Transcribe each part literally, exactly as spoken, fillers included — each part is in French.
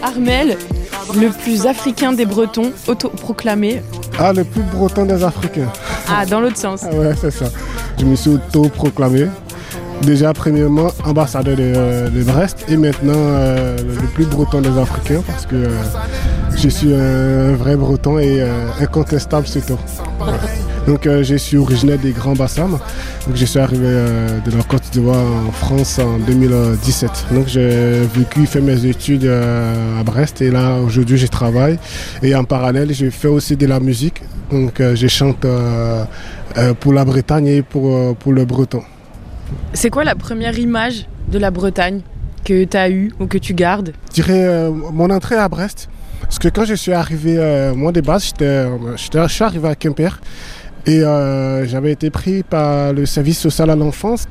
Armel, le plus africain des Bretons, autoproclamé. Ah, le plus breton des Africains. Ah, dans l'autre sens. Ah ouais, c'est ça. Je me suis autoproclamé. Déjà, premièrement, ambassadeur de, euh, de Brest et maintenant euh, le plus breton des Africains parce que euh, je suis un vrai breton et euh, incontestable surtout. Ouais. Donc euh, je suis originaire des Grands Bassam. Donc je suis arrivé euh, de la Côte d'Ivoire en France en deux mille dix-sept. Donc j'ai vécu, fait mes études euh, à Brest et là aujourd'hui je travaille. Et en parallèle, je fais aussi de la musique. Donc euh, je chante euh, euh, pour la Bretagne et pour, euh, pour le breton. C'est quoi la première image de la Bretagne que tu as eue ou que tu gardes? Je dirais euh, mon entrée à Brest. Parce que quand je suis arrivé, euh, moi de base, j'étais, j'étais, je suis arrivé à Quimper et euh, j'avais été pris par le service social à l'enfance.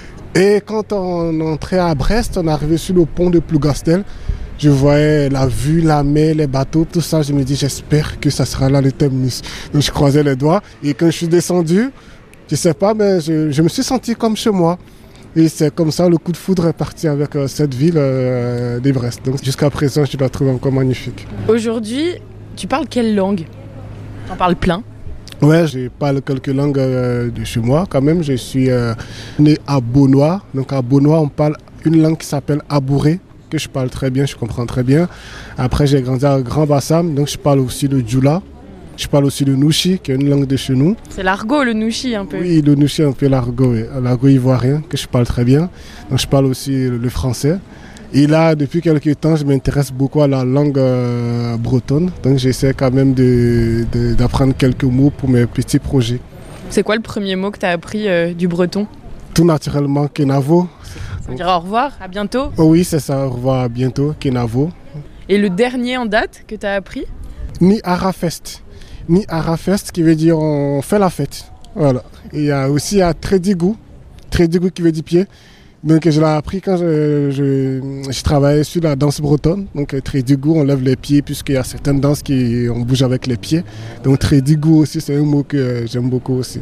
Et quand on entrait à Brest, on arrivait sur le pont de Plougastel. Je voyais la vue, la mer, les bateaux, tout ça. Je me dis, j'espère que ça sera là le terminus. Donc je croisais les doigts et quand je suis descendu, je sais pas, mais je, je me suis senti comme chez moi. Et c'est comme ça, le coup de foudre est parti avec euh, cette ville euh, de Brest. Donc jusqu'à présent, je la trouve encore magnifique. Aujourd'hui, tu parles quelle langue? Tu en parles plein? Ouais, je parle quelques langues euh, de chez moi. Quand même, je suis euh, né à Beaunois. Donc à Beaunois, on parle une langue qui s'appelle Abouré, que je parle très bien, je comprends très bien. Après, j'ai grandi à Grand Bassam, donc je parle aussi le Djoula. Je parle aussi le Nouchi, qui est une langue de chez nous. C'est l'argot, le Nouchi, un peu. Oui, le Nouchi, un peu l'argot, oui. L'argot ivoirien, que je parle très bien. Donc, je parle aussi le français. Et là, depuis quelques temps, je m'intéresse beaucoup à la langue euh, bretonne. Donc, j'essaie quand même de, de, d'apprendre quelques mots pour mes petits projets. C'est quoi le premier mot que tu as appris euh, du breton? Tout naturellement, Kenavo. Ça veut dire au revoir, à bientôt? Oh oui, c'est ça, au revoir, à bientôt, Kenavo. Et le dernier en date que tu as appris? Ni Arafest. Ni Arafest qui veut dire on fait la fête. Voilà. Et il y a aussi à Trédigou, Trédigou qui veut dire pied. Donc je l'ai appris quand je, je, je travaillais sur la danse bretonne. Donc Trédigou, on lève les pieds puisqu'il y a certaines danses qui on bouge avec les pieds. Donc Trédigou aussi, c'est un mot que j'aime beaucoup aussi.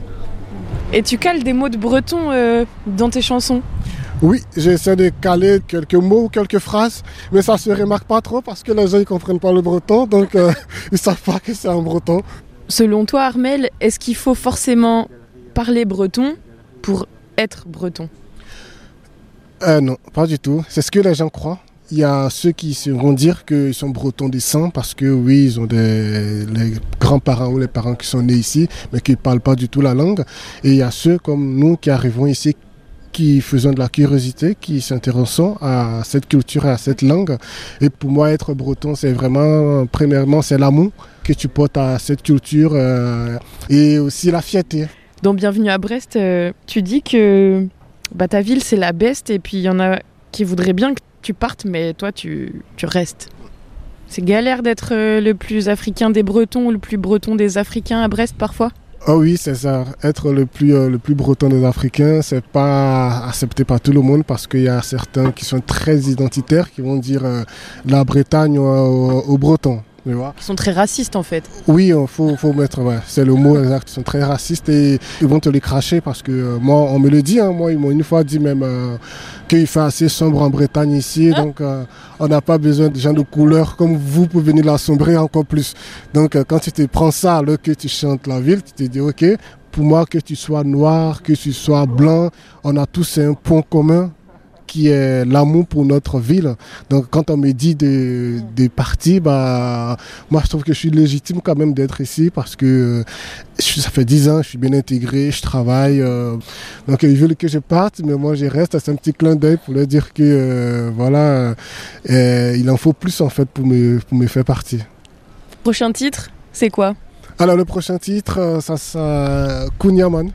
Et tu cales des mots de breton euh, dans tes chansons? Oui, j'essaie de caler quelques mots ou quelques phrases, mais ça se remarque pas trop parce que les gens ne comprennent pas le breton, donc euh, ils ne savent pas que c'est un breton. Selon toi, Armel, est-ce qu'il faut forcément parler breton pour être breton? euh, Non, pas du tout. C'est ce que les gens croient. Il y a ceux qui vont dire qu'ils sont bretons de sang parce que oui, ils ont des les grands-parents ou les parents qui sont nés ici, mais qui ne parlent pas du tout la langue. Et il y a ceux comme nous qui arrivons ici, qui faisons de la curiosité, qui s'intéressons à cette culture et à cette langue. Et pour moi, être breton, c'est vraiment, premièrement, c'est l'amour que tu portes à cette culture euh, et aussi la fierté. Dans Bienvenue à Brest, euh, tu dis que bah, ta ville, c'est la best et puis il y en a qui voudraient bien que tu partes, mais toi, tu, tu restes. C'est galère d'être euh, le plus africain des Bretons ou le plus breton des Africains à Brest parfois? Oh oui, c'est ça. Être le plus, euh, le plus breton des Africains, c'est pas accepté par tout le monde parce qu'il y a certains qui sont très identitaires, qui vont dire euh, la Bretagne aux, aux Bretons. Tu vois. Ils sont très racistes en fait. Oui, il faut, faut mettre, ouais, c'est le mot exact. Ils sont très racistes et ils vont te les cracher parce que euh, moi, on me le dit, hein, moi, ils m'ont une fois dit même euh, qu'il fait assez sombre en Bretagne ici, hein? Donc euh, on n'a pas besoin de gens de couleur comme vous pour venir l'assombrer encore plus. Donc euh, quand tu te prends ça alors que tu chantes la ville, tu te dis ok, pour moi que tu sois noir, que tu sois blanc, on a tous un point commun qui est l'amour pour notre ville. Donc quand on me dit de, de partir, bah, moi je trouve que je suis légitime quand même d'être ici parce que je, ça fait dix ans, je suis bien intégré, je travaille. Euh, donc ils veulent que je parte, mais moi je reste. C'est un petit clin d'œil pour leur dire que euh, voilà, euh, il en faut plus en fait pour me, pour me faire partir. Prochain titre, c'est quoi? Alors le prochain titre, ça sera Kunyaman.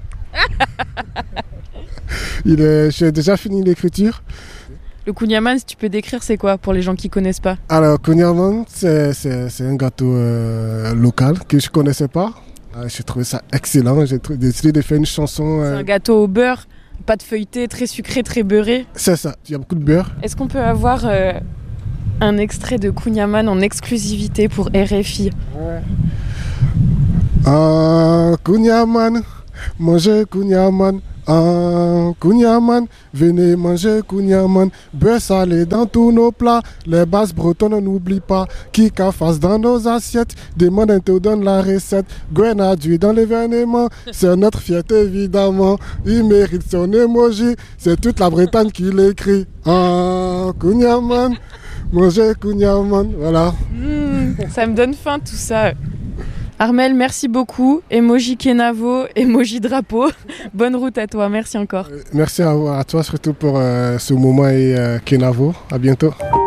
Il est, j'ai déjà fini l'écriture. Le Kunyaman, si tu peux décrire, c'est quoi pour les gens qui ne connaissent pas? Alors, Kunyaman, c'est, c'est, c'est un gâteau euh, local que je ne connaissais pas. Euh, j'ai trouvé ça excellent. J'ai trou- décidé de faire une chanson. Euh... C'est un gâteau au beurre, pâte feuilletée, très sucré, très beurré. C'est ça, il y a beaucoup de beurre. Est-ce qu'on peut avoir euh, un extrait de Kunyaman en exclusivité pour R F I? Ouais. Ah, Kunyaman, manger Kunyaman. Ah, Kouniaman, venez manger Kouniaman, beurre salé dans tous nos plats, les bases bretonnes on n'oublie pas, qui qu'a face dans nos assiettes, demande un te donne la recette, Grenadie dans l'événement, c'est notre fierté évidemment, il mérite son emoji, c'est toute la Bretagne qui l'écrit. Ah, Kouniaman, manger Kouniaman, voilà. Mmh, ça me donne faim tout ça. Armel, merci beaucoup. Emoji Kenavo, emoji drapeau. Bonne route à toi, merci encore. Merci à, à toi surtout pour euh, ce moment et euh, Kenavo. À bientôt.